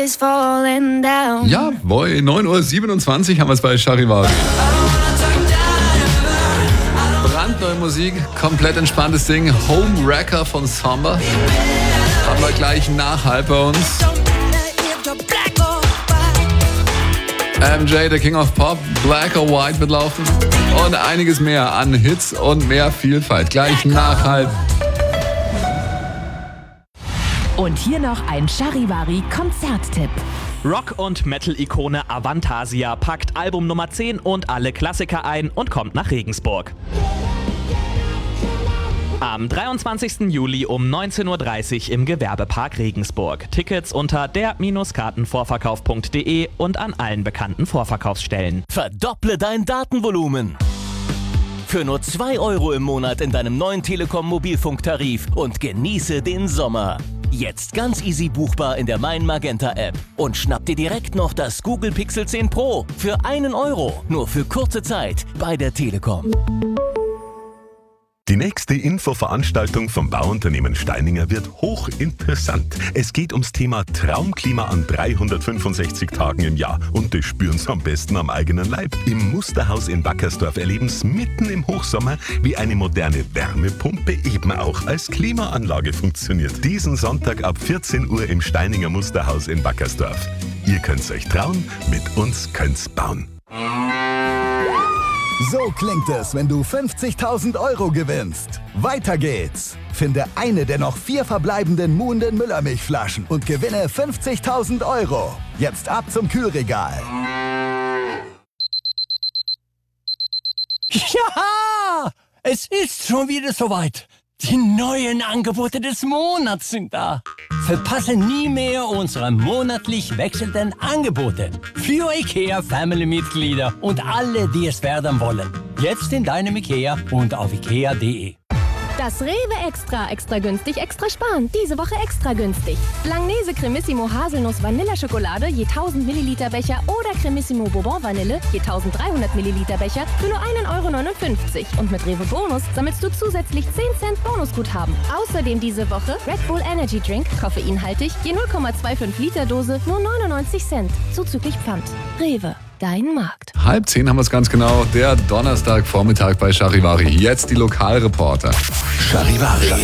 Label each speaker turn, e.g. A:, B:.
A: is falling down.
B: Ja, boy, 9:27 Uhr haben wir es bei Charivari. Brandneue Musik, komplett entspanntes Ding. Home Wrecker von Samba. Haben wir gleich nach halb bei uns. MJ, der King of Pop, Black or White wird laufen. Und einiges mehr an Hits und mehr Vielfalt. Gleich nach halb.
C: Und hier noch ein Charivari-Konzerttipp.
D: Rock- und Metal-Ikone Avantasia packt Album Nummer 10 und alle Klassiker ein und kommt nach Regensburg. Am 23. Juli um 19:30 Uhr im Gewerbepark Regensburg. Tickets unter der-kartenvorverkauf.de und an allen bekannten Vorverkaufsstellen.
E: Verdopple dein Datenvolumen. Für nur 2 € im Monat in deinem neuen Telekom Mobilfunktarif und genieße den Sommer. Jetzt ganz easy buchbar in der Mein Magenta App. Und schnapp dir direkt noch das Google Pixel 10 Pro für 1 €. Nur für kurze Zeit bei der Telekom.
F: Die nächste Infoveranstaltung vom Bauunternehmen Steininger wird hochinteressant. Es geht ums Thema Traumklima an 365 Tagen im Jahr. Und das spüren Sie am besten am eigenen Leib. Im Musterhaus in Wackersdorf erleben Sie mitten im Hochsommer, wie eine moderne Wärmepumpe eben auch als Klimaanlage funktioniert. Diesen Sonntag ab 14 Uhr im Steininger Musterhaus in Wackersdorf. Ihr könnt's euch trauen, mit uns könnt's bauen.
G: So klingt es, wenn du 50.000 € gewinnst. Weiter geht's. Finde eine der noch 4 verbleibenden Muhnden Müllermilchflaschen und gewinne 50.000 €. Jetzt ab zum Kühlregal.
H: Ja, es ist schon wieder soweit. Die neuen Angebote des Monats sind da. Verpasse nie mehr unsere monatlich wechselnden Angebote für IKEA-Family-Mitglieder und alle, die es werden wollen. Jetzt in deinem IKEA und auf ikea.de.
I: Das Rewe extra günstig, extra sparen. Diese Woche extra günstig. Langnese Cremissimo Haselnuss Vanilleschokolade je 1000 Milliliter Becher oder Cremissimo Bourbon Vanille je 1300 Milliliter Becher für nur 1,59 €. Und mit Rewe Bonus sammelst du zusätzlich 10 Cent Bonusguthaben. Außerdem diese Woche Red Bull Energy Drink, koffeinhaltig, je 0,25 Liter Dose, nur 99 Cent. Zuzüglich Pfand. Rewe. Dein Markt.
B: 9:30 haben wir es ganz genau. Der Donnerstagvormittag bei Charivari. Jetzt die Lokalreporter.
F: Charivari.